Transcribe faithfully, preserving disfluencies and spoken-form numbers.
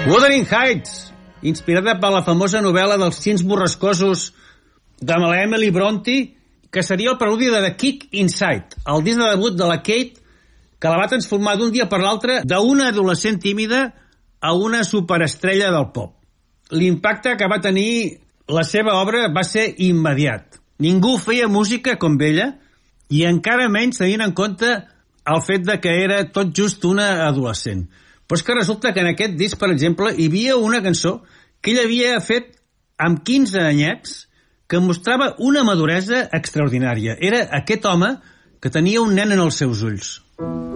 Wuthering Heights, inspirada per la famosa novel·la dels Cims borrascosos de la Emily Brontë, que seria el preludi de The Kick Inside, el disc de debut de la Kate, que la va transformar d'un dia per l'altre d'una adolescent tímida a una superestrella del pop. L'impacte que va tenir la seva obra va ser immediat. Ningú feia música com ella, i encara menys tenint en compte el fet de que era tot just una adolescent. Però és que resulta que en aquest disc, per exemple, hi havia una cançó que ella havia fet amb quinze anyets que mostrava una maduresa extraordinària. Era aquest home que tenia un nen en els seus ulls.